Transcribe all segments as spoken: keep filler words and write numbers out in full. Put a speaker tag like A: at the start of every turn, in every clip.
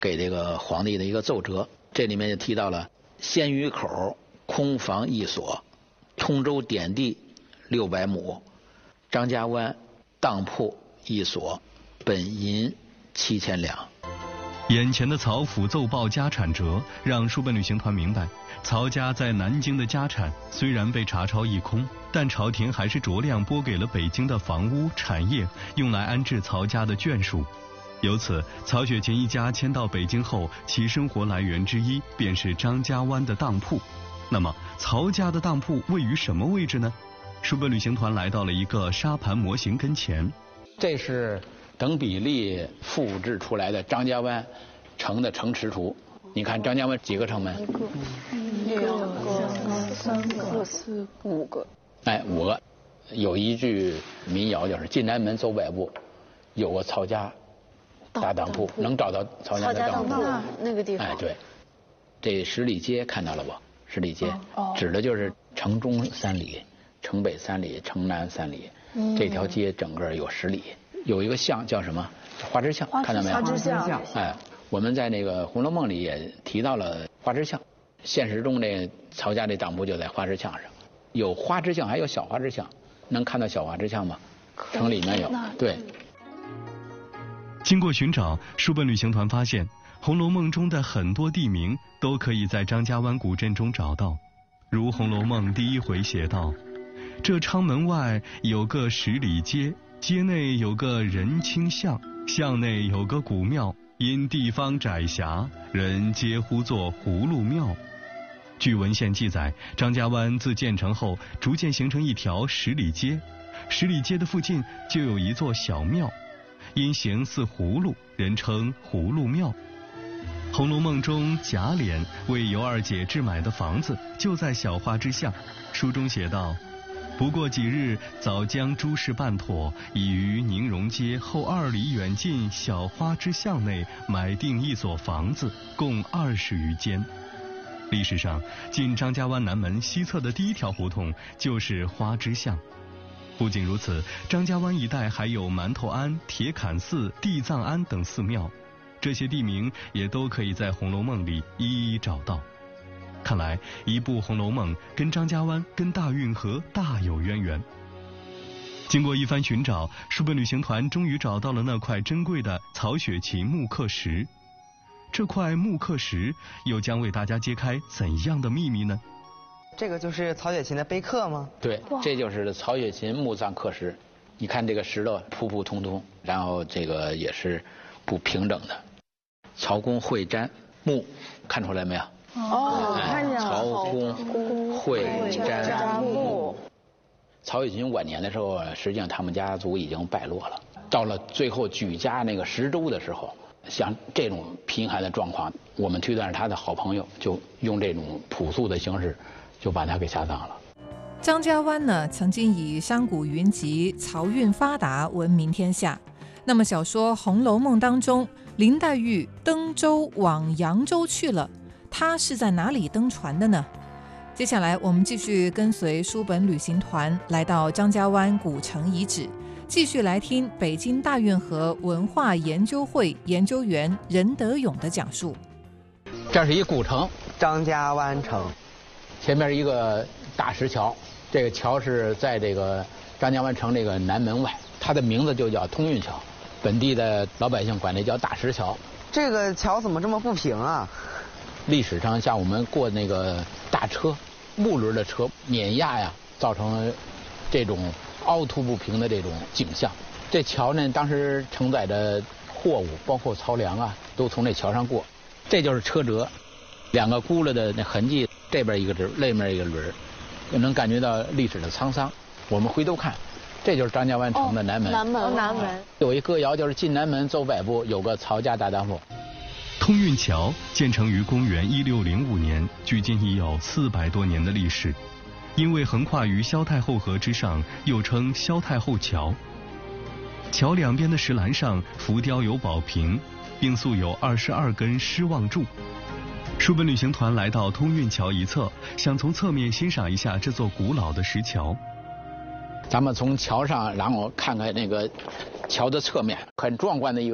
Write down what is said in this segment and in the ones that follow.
A: 给这个皇帝的一个奏折。这里面就提到了鲜鱼口空房一所，通州典地六百亩，张家湾当铺一所，本银七千两。
B: 眼前的曹府奏报家产折，让书本旅行团明白，曹家在南京的家产虽然被查抄一空，但朝廷还是酌量拨给了北京的房屋产业，用来安置曹家的眷属。由此，曹雪芹一家迁到北京后，其生活来源之一便是张家湾的当铺。那么，曹家的当铺位于什么位置呢？书本旅行团来到了一个沙盘模型跟前。
A: 这是等比例复制出来的张家湾城的城池图。你看张家湾几个城门？
C: 一个、两个、三个、四、五个。
A: 哎，五个。有一句民谣就是“进南门走百步，有个曹家大当铺”，能找到曹家的当铺
C: 那个地方。
A: 哎，对。这十里街看到了不？十里街、哦、指的就是城中三里、城北三里、城南三里，嗯、这条街整个有十里。有一个巷叫什么？花枝巷，看到没有？
C: 花枝巷。
A: 哎，我们在那个《红楼梦》里也提到了花枝巷。现实中这曹家这当铺就在花枝巷上，有花枝巷，还有小花枝巷。能看到小花枝巷吗？城里面有。对。
B: 经过寻找，书本旅行团发现，《红楼梦》中的很多地名都可以在张家湾古镇中找到。如《红楼梦》第一回写道：“这昌门外有个十里街，街内有个人清巷，巷内有个古庙，因地方窄狭，人皆呼作葫芦庙。”据文献记载，张家湾自建成后，逐渐形成一条十里街，十里街的附近就有一座小庙，因形似葫芦，人称葫芦庙。《红楼梦》中贾琏为尤二姐置买的房子就在小花枝巷。书中写道：“不过几日，早将诸事办妥，已于宁荣街后二里远近小花枝巷内买定一所房子，共二十余间。”历史上，进张家湾南门西侧的第一条胡同就是花枝巷。不仅如此，张家湾一带还有馒头庵、铁槛寺、地藏庵等寺庙，这些地名也都可以在《红楼梦》里一一找到。看来，一部《红楼梦》跟张家湾、跟大运河大有渊源。经过一番寻找，书本旅行团终于找到了那块珍贵的曹雪芹木刻石。这块木刻石又将为大家揭开怎样的秘密呢？
D: 这个就是曹雪芹的碑刻吗？
A: 对，这就是曹雪芹墓葬刻石。你看这个石头普普通通，然后这个也是不平整的。曹公会瞻墓，看出来没有？
C: 哦，看见了。
A: 曹公会瞻墓。曹雪芹晚年的时候，实际上他们家族已经败落了。到了最后举家那个十州的时候，像这种贫寒的状况，我们推断是他的好朋友就用这种朴素的形式，就把他给下葬了。
E: 张家湾呢，曾经以商贾云集、漕运发达闻名天下。那么小说《红楼梦》当中，林黛玉登舟往扬州去了，她是在哪里登船的呢？接下来我们继续跟随书本旅行团来到张家湾古城遗址，继续来听北京大运河文化研究会研究员任德勇的讲述。
A: 这是一古城，
D: 张家湾城，
A: 前面一个大石桥，这个桥是在这个张家湾城这个南门外，它的名字就叫通运桥，本地的老百姓管这叫大石桥。
D: 这个桥怎么这么不平啊？
A: 历史上像我们过那个大车，木轮的车碾压呀，造成这种凹凸不平的这种景象。这桥呢，当时承载着货物，包括漕粮啊，都从这桥上过。这就是车辙，两个轱辘的那痕迹，这边一个轮，那边一个轮，就能感觉到历史的沧桑。我们回头看，这就是张家湾城的南门。
C: 哦、南门，南门
A: 有一歌谣，就是进南门走百步，有个曹家大当铺。
B: 通运桥建成于公元一六零五年，距今已有四百多年的历史。因为横跨于萧太后河之上，又称萧太后桥。桥两边的石栏上浮雕有宝瓶，并塑有二十二根狮望柱。书本旅行团来到通运桥一侧，想从侧面欣赏一下这座古老的石桥。
A: 咱们从桥上，然后看看那个桥的侧面，很壮观的一个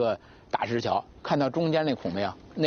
A: 大石桥，看到中间那孔没有？那